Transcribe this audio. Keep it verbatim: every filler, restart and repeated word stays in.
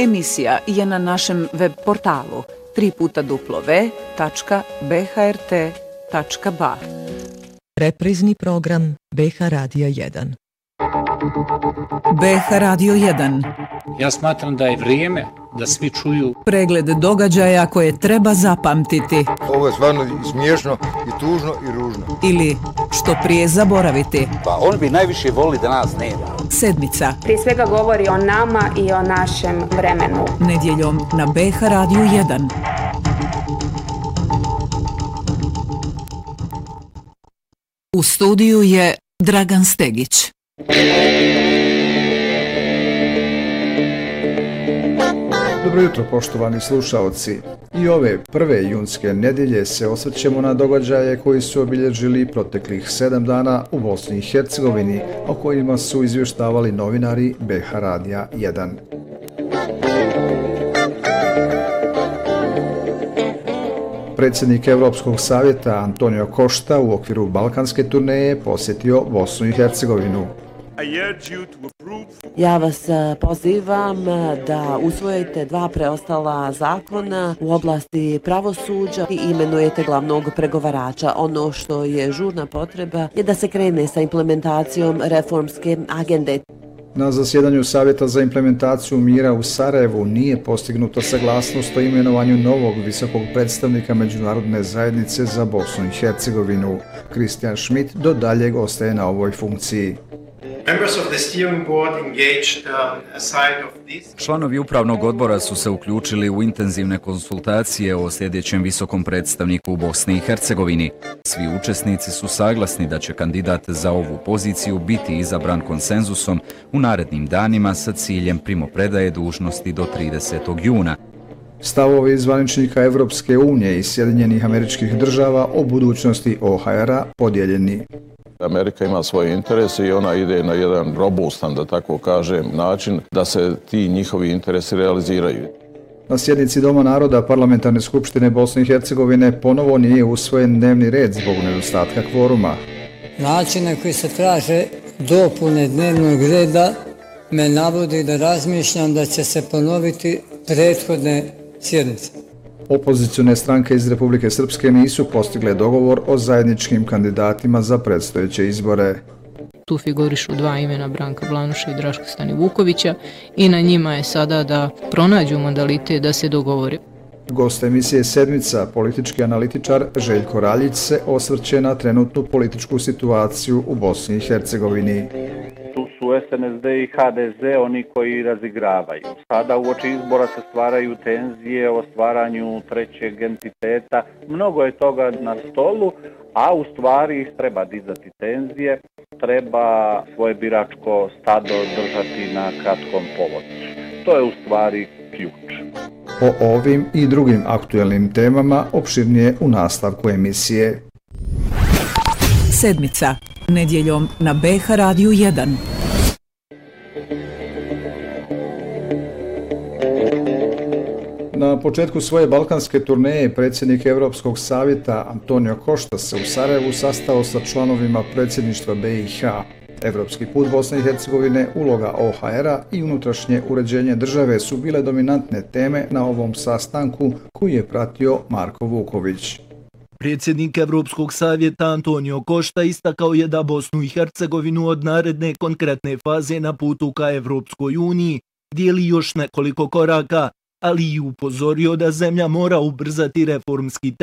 Emisija je na našem web portalu tri puta w tačka b h r t tačka b a. Reprizni program B H Radija jedan. B H Radio jedan. Ja smatram da je vrijeme da svi čuju pregled događaja koje treba zapamtiti. Ovo je stvarno i smiješno, i tužno, i ružno. Ili što prije zaboraviti. Pa on bi najviše voli da nas nema. Sedmica. Prije svega govori o nama i o našem vremenu. Nedjeljom na B H Radiju jedan. U studiju je Dragan Stegić. Dobro jutro, poštovani slušaoci. I ove prve junske nedjelje se osvrćemo na događaje koji su obilježili proteklih sedam dana u Bosni i Hercegovini, o kojima su izvještavali novinari B H Radija jedan. Predsjednik Evropskog savjeta Antonio Costa u okviru balkanske turneje posjetio Bosnu i Hercegovinu. Ja vas pozivam da usvojite dva preostala zakona u oblasti pravosuđa i imenujete glavnog pregovarača. Ono što je žurna potreba je da se krene sa implementacijom reformske agende. Na zasjedanju Savjeta za implementaciju mira u Sarajevu nije postignuta saglasnost o imenovanju novog visokog predstavnika međunarodne zajednice za Bosnu i Hercegovinu. Christian Schmidt do daljeg ostaje na ovoj funkciji. Članovi upravnog odbora su se uključili u intenzivne konsultacije o sljedećem visokom predstavniku u Bosni i Hercegovini. Svi učesnici su saglasni da će kandidat za ovu poziciju biti izabran konsenzusom u narednim danima sa ciljem primopredaje dužnosti do tridesetog juna. Stavovi zvaničnika Evropske unije i Sjedinjenih Američkih Država o budućnosti O H R-a podijeljeni. Amerika ima svoje interese i ona ide na jedan robustan, da tako kažem, način da se ti njihovi interesi realiziraju. Na sjednici Doma naroda Parlamentarne skupštine Bosne i Hercegovine ponovo nije usvojen dnevni red zbog nedostatka kvoruma. Način na koji se traže dopune dnevnog reda me navodi da razmišljam da će se ponoviti prethodne sjednice. Opozicione stranke iz Republike Srpske nisu postigle dogovor o zajedničkim kandidatima za predstojeće izbore. Tu figurišu dva imena, Branka Blanuša i Draška Stanivukovića, i na njima je sada da pronađu modalite da se dogovore. Gost emisije Sedmica, politički analitičar Željko Raljić, se osvrće na trenutnu političku situaciju u Bosni i Hercegovini. Tu su S N S D i H D Z oni koji razigravaju. Sada uoči izbora se stvaraju tenzije o stvaranju trećeg entiteta. Mnogo je toga na stolu, a u stvari treba dizati tenzije, treba svoje biračko stado držati na kratkom povodcu. To je u stvari ključ. O ovim i drugim aktuelnim temama opširnije u nastavku emisije. Sedmica. Nedjeljom na B H Radiju jedan. Na početku svoje balkanske turneje predsjednik Evropskog savjeta Antonio Costa se u Sarajevu sastao sa članovima predsjedništva B i H. Evropski put Bosne i Hercegovine, uloga O H R-a i unutrašnje uređenje države su bile dominantne teme na ovom sastanku koji je pratio Marko Vuković. Predsjednik Evropskog savjeta Antonio Costa istakao je da Bosnu i Hercegovinu od naredne konkretne faze na putu ka Evropskoj uniji dijeli još nekoliko koraka, ali i upozorio da zemlja mora ubrzati reformski